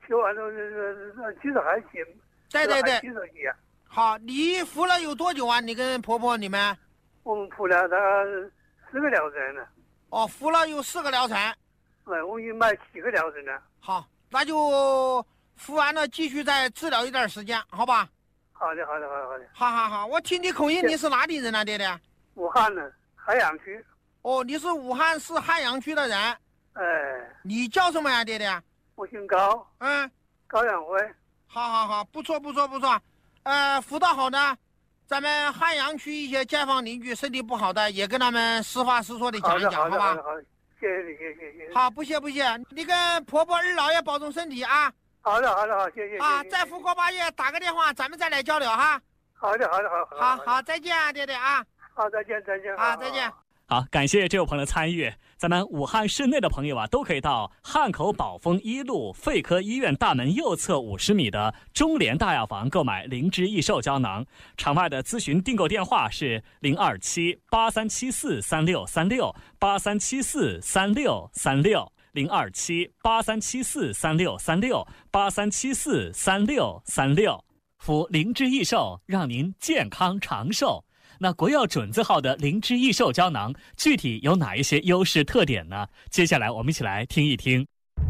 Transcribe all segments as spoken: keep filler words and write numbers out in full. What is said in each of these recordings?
修完了，其实还行。 对对对。 其实也好，你服了有多久啊？你跟婆婆你们？ 我们服了他四个疗程了。 哦，服了有四个疗程。 哎，我已经买七个疗程了。 好，那就服完了，继续再治疗一段时间，好吧？ 好的，好的，好的，好的。 好好好，我听你口音，你是哪里人啊，爹爹？ 武汉的海阳区。 哦，你是武汉市汉阳区的人。 哎。 你叫什么呀，爹爹？ 我姓高。 嗯。 高阳辉。 好好好，不错不错不错。呃，辅导好呢，咱们汉阳区一些街坊邻居身体不好的，也跟他们实话实说的讲一讲， 好吧？好的，好的，谢谢你，谢谢谢谢。 好，不谢不谢，你跟婆婆二老爷保重身体啊。 好的，好的，好，谢谢。 啊，再复过八月打个电话，咱们再来交流哈。 好的，好的，好， 好好，再见啊，爹爹啊。 好，再见，再见。 啊，再见。 好，感谢这位朋友参与。咱们武汉市内的朋友啊，都可以到汉口宝丰一路肺科医院大门右侧五十米的中联大药房购买灵芝益寿胶囊。场外的咨询订购电话是零二七八三七四三六三六八三七四三六三六零二七八三七四三六三六八三七四三六三六。服灵芝益寿，让您健康长寿。那国药准字号的灵芝益寿胶囊具体有哪一些优势特点呢？接下来我们一起来听一听。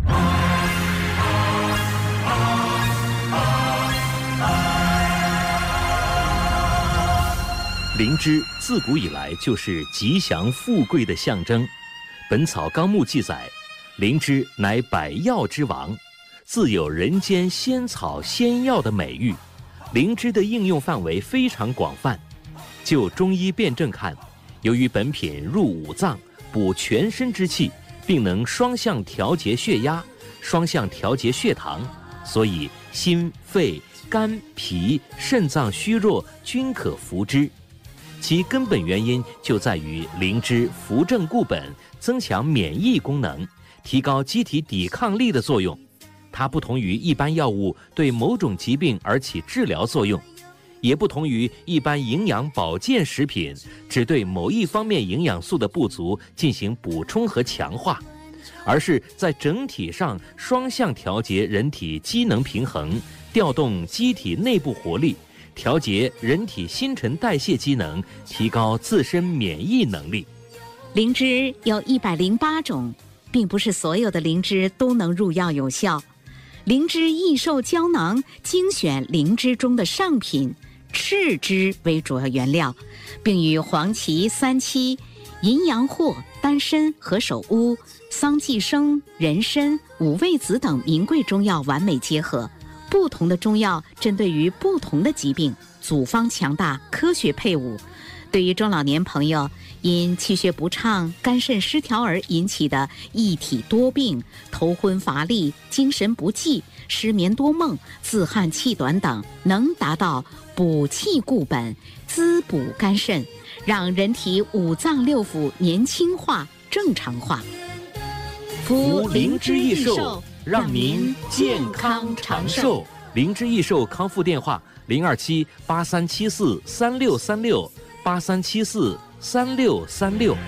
灵芝自古以来就是吉祥富贵的象征。《本草纲目》记载，灵芝乃百药之王，自有人间仙草仙药的美誉。灵芝的应用范围非常广泛。就中医辨证看，由于本品入五脏，补全身之气，并能双向调节血压、双向调节血糖，所以心、肺、肝、脾、肾脏虚弱均可服之。其根本原因就在于灵芝扶正固本，增强免疫功能，提高机体抵抗力的作用。它不同于一般药物对某种疾病而起治疗作用，也不同于一般营养保健食品只对某一方面营养素的不足进行补充和强化，而是在整体上双向调节人体机能平衡，调动机体内部活力，调节人体新陈代谢机能，提高自身免疫能力。 灵芝有一百零八种，并不是所有的灵芝都能入药有效。灵芝益寿胶囊精选灵芝中的上品赤芝为主要原料，并与黄芪、三七、淫羊藿、丹参和首乌、桑寄生、人参、五味子等名贵中药完美结合。不同的中药针对于不同的疾病，组方强大，科学配伍。对于中老年朋友因气血不畅、肝肾失调而引起的一体多病、头昏乏力、精神不济、失眠多梦、自汗气短等，能达到补气固本、滋补肝肾，让人体五脏六腑年轻化、正常化。 服灵芝益寿，让您健康长寿。灵芝益寿康复电话：零二七八三七四三六三六八三七四三六三六。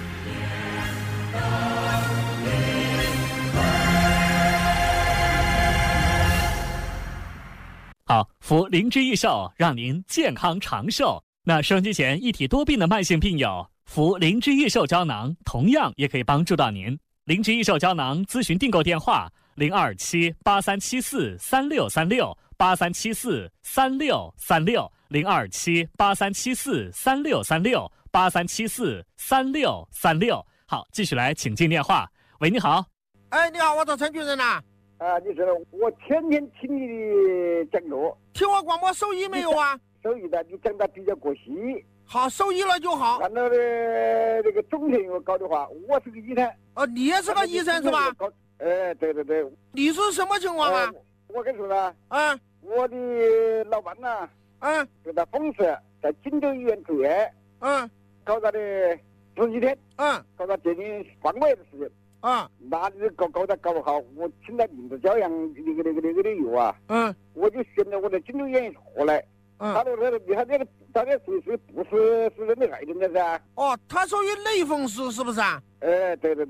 好，服灵芝益寿，让您健康长寿。那收音机前一体多病的慢性病友，服灵芝益寿胶囊同样也可以帮助到您。灵芝益寿胶囊咨询订购电话：零二七八三七四三六三六八三七四三六三六零二七八三七四三六三六八三七四三六三六。好，继续来请进电话。喂，你好。 哎，你好，我找陈主任呐。 啊，你知道我天天听你的讲座， 听我广播受益没有啊？ 受益的，你讲的比较过细。 好，受益了就好。 看到的那个总田我搞的话，我是个医生。 哦，你也是个医生是吧？ 哎，对对对。 你是什么情况啊？ 呃、我跟你说呢， 嗯， 我的老伴呐， 嗯， 就在丰市，在锦州医院住院， 嗯， 搞到的十几天， 嗯， 搞到接近半个月的时间。 啊， 那你搞搞得搞不好，我请了名字骄阳那个那个那个的药啊， 嗯， 我就选了我的锦州医院回来， 嗯， 他说他你看这个他这属于不是是人的癌症的噻？ 哦，他属于类风湿是不是啊？ 哎，对对对，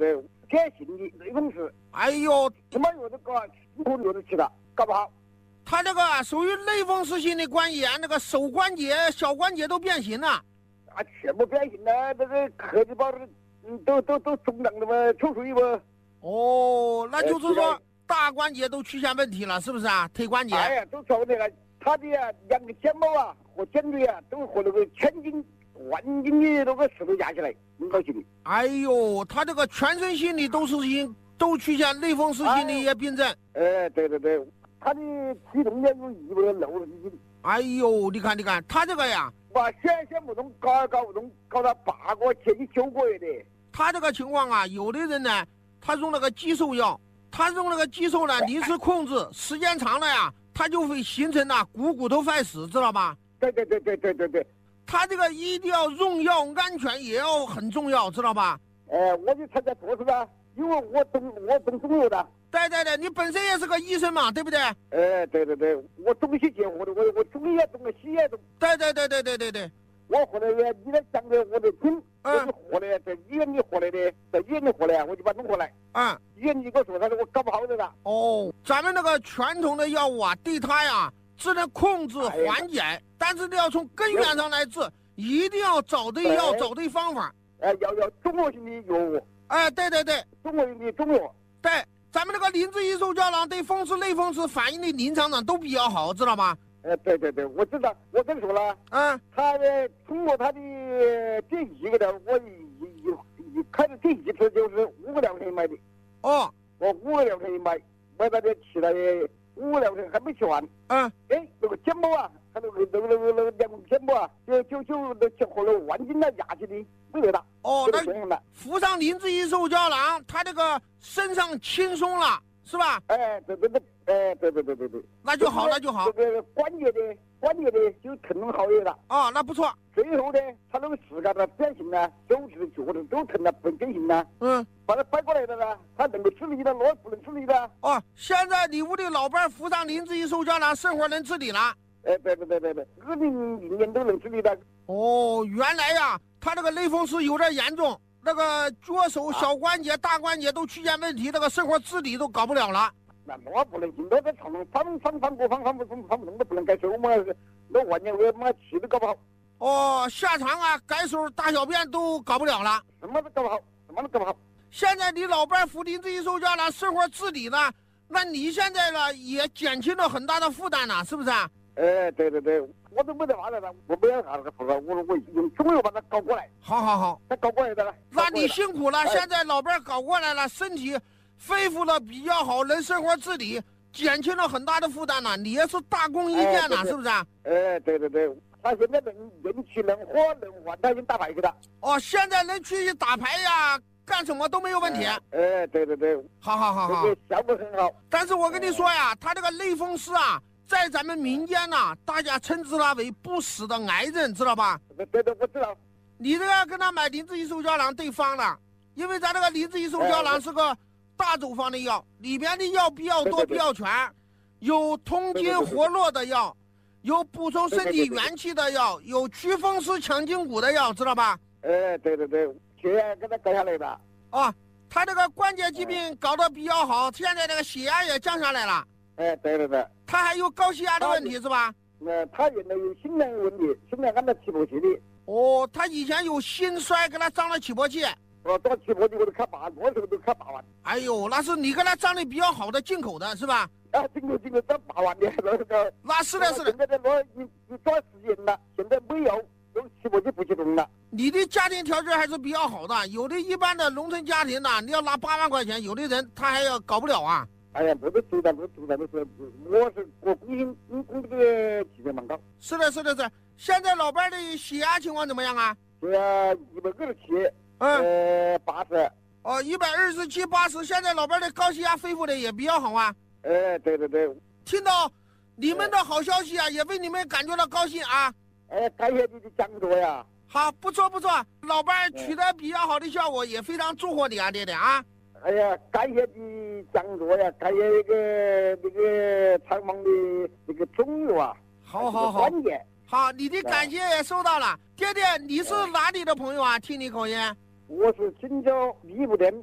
碱性的类风湿。 哎呦， 什么药都搞，辛苦药都吃了，搞不好。 他这个属于类风湿性的关炎，那个手关节、小关节都变形了。 啊，全部变形了，这个科技包嗯都都都中档的嘛，抽水嘛。 哦，那就是说大关节都出现问题了，是不是啊？腿关节。 哎呀，都说那个他的啊，两个肩膀啊和肩椎啊，都和那个千斤、万斤的那个石头压起来，很高兴的。 哎呦，他这个全身心里都是因都出现类风湿性的一些病症。 哎，对对对，他的体重也有一百六十斤。 哎呦，你看你看，他这个呀， 把选选不中，搞也搞不中，搞了八个月一九个月的。 他这个情况啊，有的人呢，他用那个激瘦药，他用那个激瘦呢，临时控制，时间长了呀，他就会形成呐股骨头坏死，知道吧？ 对对对对对对对。 他这个一定要用药安全也要很重要，知道吧？ 呃，我就参加做事的，因为我懂我懂中药的。 对对对，你本身也是个医生嘛，对不对？ 哎，对对对，我懂些结合的，我我中医也懂，西医也懂。 对对对对对对对。 我后来也，你来讲的我都听， 嗯， 我是回来在医院里回来的，在医院里回来，我就把弄回来。 嗯， 医院里跟我说，他说我搞不好的了。 哦，咱们那个传统的药物啊，对它呀只能控制缓解，哎、但是你要从根源上来治，一定要找对药，哎、找对方法。 哎，要要综合性的药物。 哎，对对对， 综合性的中药。 对，咱们那个灵芝益寿胶囊对风湿、类风湿反应的临床上都比较好，知道吗？ 呃，对对对，我知道，我跟你说了， 嗯， 他的通过他的这一个的，我一一一开始这一次就是五个疗程买的。 哦， 我五个疗程买，买到这吃了五个疗程还没吃完。 嗯， 哎，那个肩膀啊，他那个那个那个那个两个肩膀啊，就就就那结合了万斤的压起的，没得大。 哦，那敷上灵芝益寿胶囊，他这个身上轻松了，是吧？ 哎，对对对，哎，对对对对对， 那就好，那就好。 这个关节的关节的就疼痛好一点了。 哦，那不错。 最后呢，他那个膝盖的变形呢，手指、脚趾都疼了，不变形了。 嗯， 把它掰过来的呢，他能够自理的，我不能自理的。 哦，现在你屋里老伴敷上灵芝益寿胶囊，生活能自理了。 哎，对对对对对，二零零年都能自理的。 哦，原来呀，他这个类风湿有点严重，那个脚手、小关节、大关节都出现问题，那个生活自理都搞不了了。 那我不能进，我在床上翻翻翻过翻翻不翻翻不动都不能改手，我那万年我妈气都搞不好。 哦，下床啊、改手、大小便都搞不了了， 什么都搞不好，什么都搞不好。 现在你老伴服灵芝益寿胶囊，生活自理呢，那你现在呢也减轻了很大的负担了，是不是？ 哎，对对对，我都没得法子了，我没有啥那个负担，我我用中药把它搞过来。 好好好， 他搞过来的了。 那你辛苦了， 哎、 现在老伴搞过来了，身体恢复的比较好，能生活自理，减轻了很大的负担了，你也是大功一件了， 哎、 是不是？ 哎，对对对，他现在能能吃能喝能玩，他已经打牌去了。 哦，现在能出去打牌呀，干什么都没有问题。 哎，哎对对对， 好好好好， 这个效果很好。 但是我跟你说呀，他这个类风湿啊，在咱们民间呐、啊，大家称之它为不死的癌症，知道吧？ 对对对，我知道。 你这个跟他买灵芝益寿胶囊对方了，因为咱这个灵芝益寿胶囊是个大处方的药，里边的药比较多、比较全，有通经活络的药，有补充身体元气的药，有祛风湿、强筋骨的药，知道吧？ 哎，对对对，血压给他搞下来了。 哦，他这个关节疾病搞得比较好，现在这个血压也降下来了。 哎，对对对。 他还有高血压的问题是吧？ 呃，他原来有心脏问题，心脏按照起搏器的。 哦，他以前有心衰，给他长了起搏器。 我到起搏器我都开八，多少都开八万。 哎呦，那是你给他长的比较好的进口的是吧？ 啊，进口进口长八万的那个。 那是的，是的。 现在在那一一段时间了，现在没有，有起搏器不启动了。 你的家庭条件还是比较好的，有的一般的农村家庭呢，你要拿八万块钱，有的人他还要搞不了啊。 哎呀，我都知道，我知道，都是我是我工薪工工这个起点蛮高。 是的，是的，是。现在老伴的血压情况怎么样啊？ 血压一百二十七， 嗯， 呃，八十。 哦，一百二十七、八十。现在老伴的高血压恢复的也比较好啊。 哎，对对对。 听到你们的好消息啊，也为你们感觉到高兴啊。 哎，感谢你的讲座呀。 好，不错不错，老伴取得比较好的效果，也非常祝贺你啊，爹爹啊。 哎呀，感谢你讲座呀，感谢那个那个采访的那个中药啊， 好好好， 关键好，你的感谢也收到了。爹爹，你是哪里的朋友啊？听你口音。 我是锦州米布店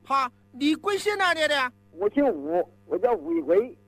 好，你贵姓哪里的？ 我姓吴，我叫吴一贵。